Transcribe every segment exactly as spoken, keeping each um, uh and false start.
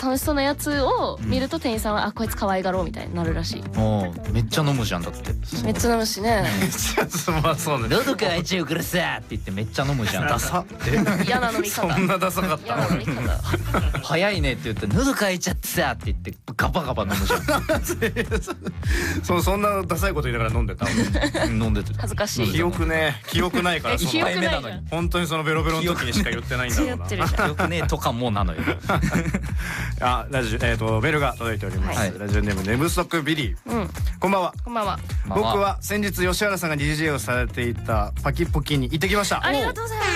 楽しそうなやつを見ると店員さんはあこいつ可愛がろうみたいになるらしい。 おめっちゃ飲むじゃんだって。 めっちゃ飲むしね。 めっちゃまあそうね。 喉乾いちゃうからさって言ってめっちゃ飲むじゃん。 ダサ。 嫌な飲み方。 そんなダサかった。 嫌な飲み方。 早いねって言って喉乾いちゃってさって言ってガバガバ飲むじゃん。 そそんなダサいこと言いながら飲んでた。 飲んでて恥ずかしい。 記憶ね記憶ないから。 記憶ないじゃん。 本当にそのベロベロの時にしか言ってないんだろうな。 違ってるじゃん。 よくねとかもなのよ。 あラジオえっとメールが届いております。ラジオネーム寝不足ビリー。こんばんは。 こんばんは。 僕は先日吉原さんが ディージェー をされていたパキポキに行ってきました。 ありがとうございます。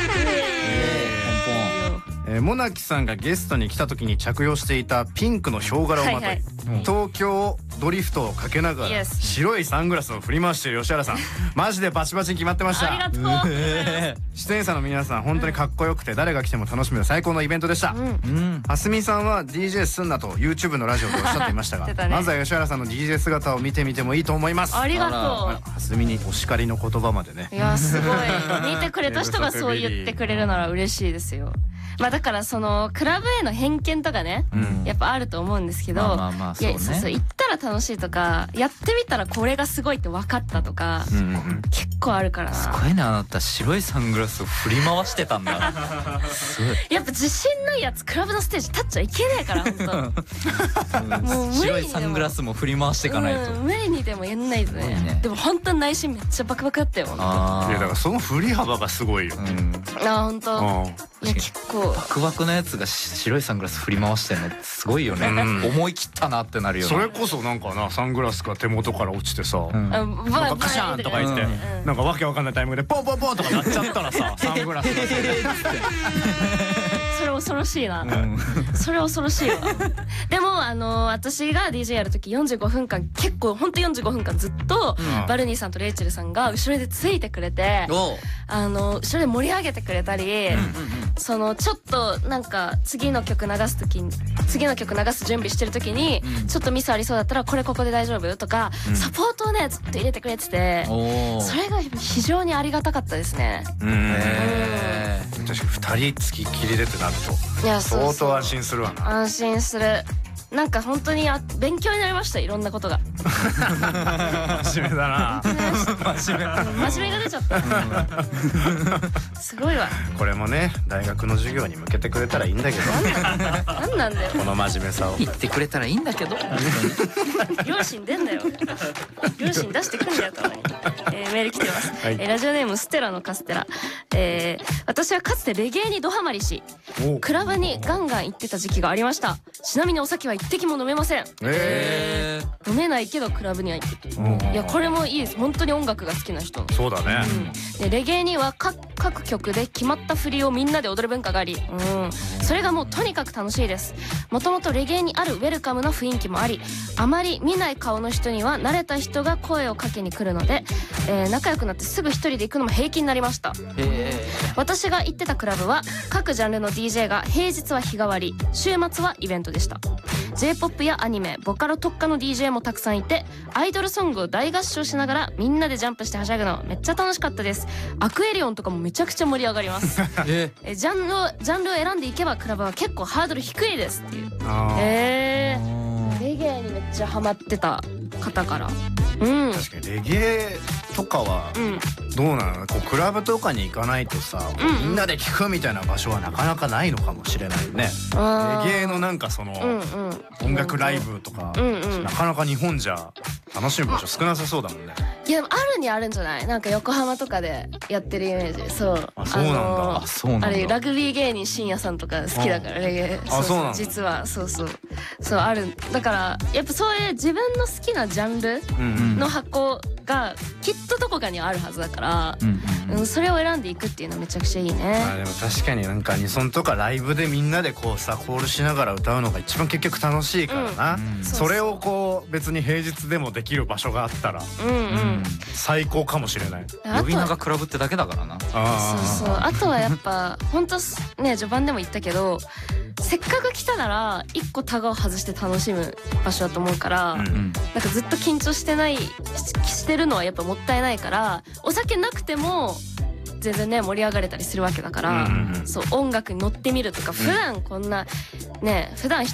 えー、モナキさんがゲストに来た時に着用していたピンクのヒョウ柄をまとい、はいはい、東京ドリフトをかけながら白いサングラスを振り回している吉原さんマジでバチバチに決まってました。 ありがとう。 出演者の皆さん本当にかっこよくて誰が来ても楽しめる最高のイベントでした。はすみさんは ディージェー すんなと YouTube のラジオでおっしゃっていましたが、ね、まずは吉原さんの ディージェー 姿を見てみてもいいと思います。 ありがとう。 はすみにお叱りの言葉までね。 いやすごい見てくれた人がそう言ってくれるなら嬉しいですよ。まあだからそのクラブへの偏見とかね、うん、やっぱあると思うんですけど、いやそうそう行ったら楽しいとかやってみたらこれがすごいって分かったとか、うんうん、結構あるからな。 すごいねあなた白いサングラスを振り回してたんだ。 すごい。やっぱ自信ないやつクラブのステージ立っちゃいけねえから本当。もう白いサングラスも振り回していかないと、 うん、無理にでもやんないとね。ねでも本当に内心めっちゃバクバクだったよ。 あいやだからその振り幅がすごいよ。うん、 あ本当。いや結構バクバクなやつが白いサングラス振り回してんのすごいよね。うん、思い切ったなってなるよね。 それこそなんかなサングラスが手元から落ちてさ、うん、なんかカシャンとか言って、うん、なんかわけわかんないタイミングでポンポンポンとかなっちゃったらさサングラスがそれ恐ろしいな、うん、それ恐ろしいわ。でもあの私が ディージェー やる時よんじゅうごふんかん結構ほんとよんじゅうごふんかんずっと、うん、バルニーさんとレイチェルさんが後ろでついてくれて、あの後ろで盛り上げてくれたり、うん、そのちょっとなんか次の曲流す時に次の曲流す準備してる時に、うん、ちょっとミスありそうだったらこれここで大丈夫とか、うん、サポートをねずっと入れてくれてて、それが非常にありがたかったですね。うん、 確かにふたりつきっきりでってなると相当安心するわな。 安心する。なんか本当にあ勉強になりました。いろんなことが真面目だな。 真面目真面目が出ちゃったすごいわ。 これもね大学の授業に向けてくれたらいいんだけどなんなんだよこの真面目さを言ってくれたらいいんだけど両親出んだよ両親出してくんだよたまに。えー、メール来てます、はい。えー、ラジオネームステラのカステラ、えー、私はかつてレゲエにドハマりしクラブにガンガン行ってた時期がありました。ちなみにお酒は一滴も飲めません。えー、飲めないけどクラブには行ってる。いやこれもいいです。本当に音楽が好きな人。 そうだね、 うん、でレゲエには各各曲で決まった振りをみんなで踊る文化があり、うん、それがもうとにかく楽しいです。もともとレゲエにあるウェルカムな雰囲気もあり、あまり見ない顔の人には慣れた人が声をかけに来るので、えー、仲良くなってすぐ一人で行くのも平気になりました。私が行ってたクラブは各ジャンルの ディージェー が平日は日替わり、週末はイベントでした。 ジェイポップ やアニメ、ボカロ特化の ディージェー もたくさんいて、アイドルソングを大合唱しながらみんなでジャンプしてはしゃぐのめっちゃ楽しかったです。アクエリオンとかもめちゃくちゃ盛り上がりますえジャンルをジャンルを選んでいけばクラブは結構ハードル低いですっていう。えー、レゲエにめっちゃハマってた方から、うん、 確かにレゲエとかはどうなの、こうクラブとかに行かないとさ、うん、みんなで聴くみたいな場所はなかなかないのかもしれないね。レゲエのなんかその、うんうん、音楽ライブとか、うんうん、なかなか日本じゃ楽しむ場所少なさそうだもんね。 いやあるにあるんじゃない？なんか横浜とかでやってるイメージ。そう。 あ、そうなんだ。あ、そうなんだ。 あれラグビー芸人深夜さんとか好きだからレゲエ。 あ、そうなんだ。 実はそうそうそうある。だからやっぱそういう自分の好きなジャンルの箱がきっとどこかにあるはずだから、うんうんうん、それを選んでいくっていうのはめちゃくちゃいいね。 あ、でも確かになんかアニソンとかライブでみんなでこうさコールしながら歌うのが一番結局楽しいからな、うんうん、それをこう別に平日でもできる場所があったら、うんうん、最高かもしれない。 呼び名がクラブってだけだからな。 あそうそう。あとはやっぱ本当ね序盤でも言ったけど、せっかく来たなら一個タガを外して楽しむ場所だと思うから、うんうん、なんかずっと緊張してないしてるのはやっぱもったいないから、お酒なくても全然ね盛り上がれたりするわけだから、うんうんうん、そう音楽に乗ってみるとか、普段こんなね普段